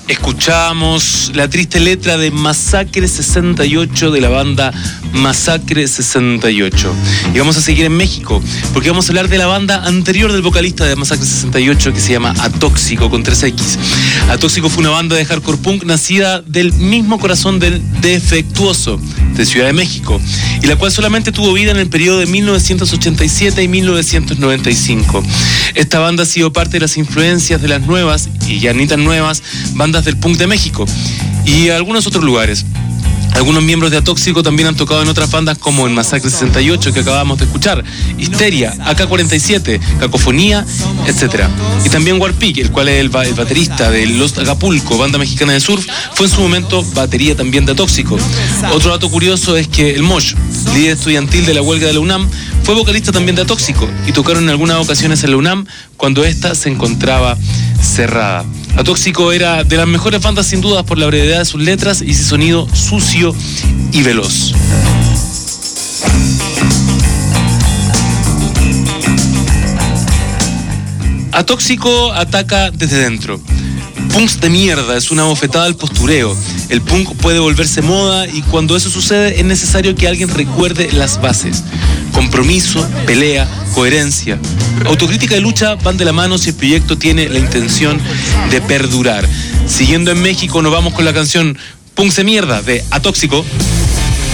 Escuchamos la triste letra de Masacre 68 de la banda Masacre 68. Y vamos a seguir en México, porque vamos a hablar de la banda anterior del vocalista de Masacre 68, que se llama Atóxico, con 3X. Atóxico fue una banda de hardcore punk nacida del mismo corazón del Defectuoso, de Ciudad de México, y la cual solamente tuvo vida en el periodo de 1987 y 1995. Esta banda ha sido parte de las influencias de las nuevas, y ya ni tan nuevas, bandas del punk de México y algunos otros lugares. Algunos miembros de Atóxico también han tocado en otras bandas como en Masacre 68, que acabamos de escuchar, Histeria, AK-47, Cacofonía, etc. Y también Warpig, el cual es el baterista de Los Acapulco, banda mexicana de surf, fue en su momento batería también de Atóxico. Otro dato curioso es que el Mosh, líder estudiantil de la huelga de la UNAM, fue vocalista también de Atóxico y tocaron en algunas ocasiones en la UNAM cuando ésta se encontraba cerrada. Atóxico era de las mejores bandas sin dudas por la brevedad de sus letras y su sonido sucio y veloz. Atóxico ataca desde dentro. Punks de mierda es una bofetada al postureo. El punk puede volverse moda y cuando eso sucede es necesario que alguien recuerde las bases. Compromiso, pelea, coherencia. Autocrítica y lucha van de la mano si el proyecto tiene la intención de perdurar. Siguiendo en México, nos vamos con la canción Punks de mierda de Atóxico.